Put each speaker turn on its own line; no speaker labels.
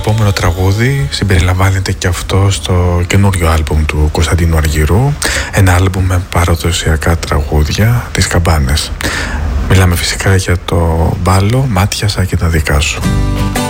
επόμενο τραγούδι συμπεριλαμβάνεται και αυτό στο καινούριο άλμπουμ του Κωνσταντίνου Αργυρού, ένα άλμπουμ με παραδοσιακά τραγούδια, τις καμπάνες. Μιλάμε φυσικά για το μπάλο «Μάτια σαν και τα δικά σου».